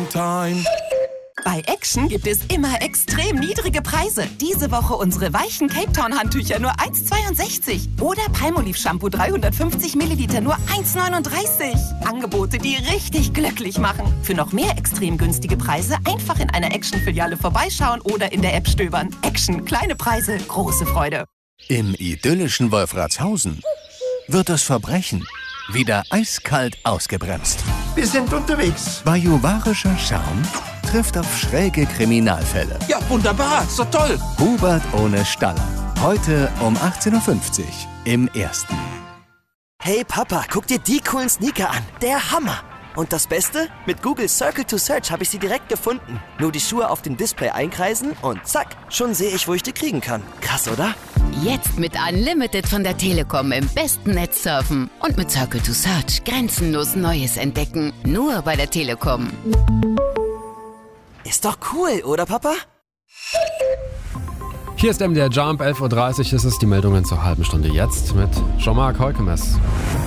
time. Bei Action gibt es immer extrem niedrige Preise. Diese Woche unsere weichen Cape Town Handtücher nur 1,62. Oder Palmolive Shampoo 350 Milliliter nur 1,39. Angebote, die richtig glücklich machen. Für noch mehr extrem günstige Preise einfach in einer Action-Filiale vorbeischauen oder in der App stöbern. Action, kleine Preise, große Freude. Im idyllischen Wolfratshausen wird das Verbrechen wieder eiskalt ausgebremst. Wir sind unterwegs. Bajuwarischer Charme trifft auf schräge Kriminalfälle. Ja, wunderbar. Ist doch toll. Hubert ohne Staller. Heute um 18.50 Uhr im Ersten. Hey Papa, guck dir die coolen Sneaker an. Der Hammer. Und das Beste? Mit Google Circle to Search habe ich sie direkt gefunden. Nur die Schuhe auf dem Display einkreisen und zack, schon sehe ich, wo ich die kriegen kann. Krass, oder? Jetzt mit Unlimited von der Telekom im besten Netz surfen. Und mit Circle to Search grenzenlos Neues entdecken. Nur bei der Telekom. Ist doch cool, oder Papa? Hier ist MDR Jump, 11.30 Uhr. Das ist die Meldungen zur halben Stunde jetzt mit Jean-Marc Heukemes.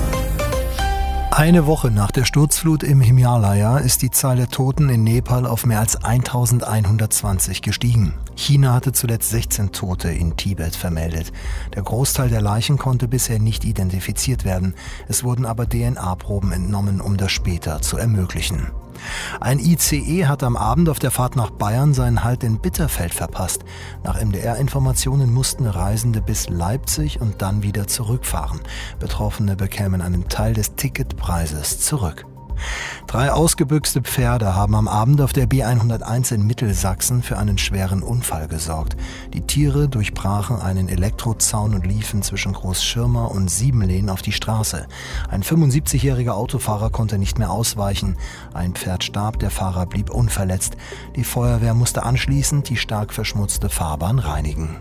Eine Woche nach der Sturzflut im Himalaya ist die Zahl der Toten in Nepal auf mehr als 1120 gestiegen. China hatte zuletzt 16 Tote in Tibet vermeldet. Der Großteil der Leichen konnte bisher nicht identifiziert werden. Es wurden aber DNA-Proben entnommen, um das später zu ermöglichen. Ein ICE hat am Abend auf der Fahrt nach Bayern seinen Halt in Bitterfeld verpasst. Nach MDR-Informationen mussten Reisende bis Leipzig und dann wieder zurückfahren. Betroffene bekämen einen Teil des Ticketpreises zurück. 3 ausgebüxte Pferde haben am Abend auf der B101 in Mittelsachsen für einen schweren Unfall gesorgt. Die Tiere durchbrachen einen Elektrozaun und liefen zwischen Großschirmer und Siebenlehn auf die Straße. Ein 75-jähriger Autofahrer konnte nicht mehr ausweichen. Ein Pferd starb, der Fahrer blieb unverletzt. Die Feuerwehr musste anschließend die stark verschmutzte Fahrbahn reinigen.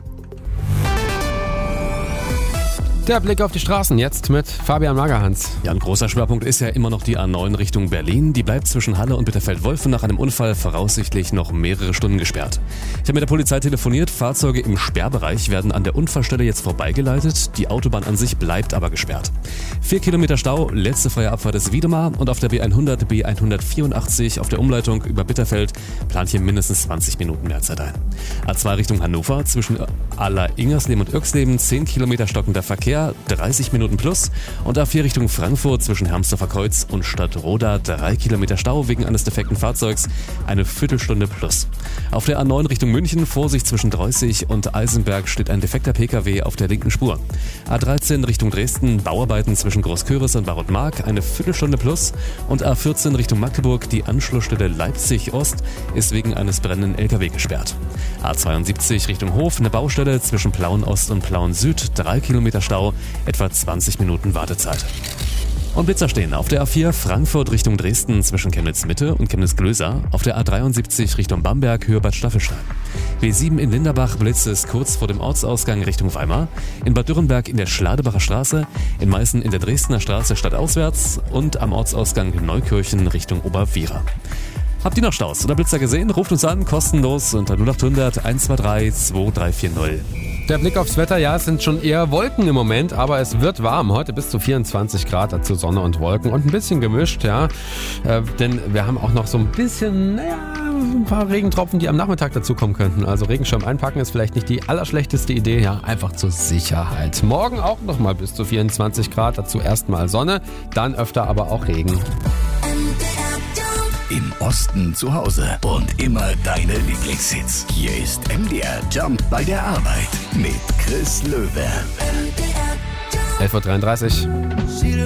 Der Blick auf die Straßen jetzt mit Fabian Magerhans. Ja, ein großer Schwerpunkt ist ja immer noch die A9 Richtung Berlin. Die bleibt zwischen Halle und Bitterfeld-Wolfen nach einem Unfall voraussichtlich noch mehrere Stunden gesperrt. Ich habe mit der Polizei telefoniert. Fahrzeuge im Sperrbereich werden an der Unfallstelle jetzt vorbeigeleitet. Die Autobahn an sich bleibt aber gesperrt. 4 Kilometer Stau, letzte freie Abfahrt ist Wiedemar und auf der B100, B184 auf der Umleitung über Bitterfeld plant hier mindestens 20 Minuten mehr Zeit ein. A2 Richtung Hannover zwischen Aller-Ingersleben und Irxleben 10 Kilometer stockender Verkehr, 30 Minuten plus, und A4 Richtung Frankfurt zwischen Hermsdorfer Kreuz und Stadtroda 3 Kilometer Stau wegen eines defekten Fahrzeugs, eine Viertelstunde plus. Auf der A9 Richtung München, Vorsicht zwischen Dreußig und Eisenberg, steht ein defekter PKW auf der linken Spur. A13 Richtung Dresden, Bauarbeiten zwischen Großköris und Barotmark, eine Viertelstunde plus, und A14 Richtung Magdeburg, die Anschlussstelle Leipzig Ost ist wegen eines brennenden LKW gesperrt. A72 Richtung Hof, eine Baustelle zwischen Plauen Ost und Plauen Süd, 3 Kilometer Stau, etwa 20 Minuten Wartezeit. Und Blitzer stehen auf der A4 Frankfurt Richtung Dresden zwischen Chemnitz Mitte und Chemnitz Glöser, auf der A73 Richtung Bamberg Höhe Bad Staffelstein. B7 in Linderbach blitzt es kurz vor dem Ortsausgang Richtung Weimar, in Bad Dürrenberg in der Schladebacher Straße, in Meißen in der Dresdner Straße stadtauswärts und am Ortsausgang Neukirchen Richtung Oberwiera. Habt ihr noch Staus oder Blitzer gesehen? Ruft uns an, kostenlos unter 0800 123 2340. Der Blick aufs Wetter, ja, es sind schon eher Wolken im Moment, aber es wird warm. Heute bis zu 24 Grad, dazu Sonne und Wolken und ein bisschen gemischt, ja. Denn wir haben auch noch so ein bisschen, ein paar Regentropfen, die am Nachmittag dazukommen könnten. Also Regenschirm einpacken ist vielleicht nicht die allerschlechteste Idee, ja, einfach zur Sicherheit. Morgen auch nochmal bis zu 24 Grad, dazu erstmal Sonne, dann öfter aber auch Regen. Im Osten zu Hause und immer deine Lieblingshits. Hier ist MDR Jump bei der Arbeit mit Chris Löwe. 11.33 Uhr.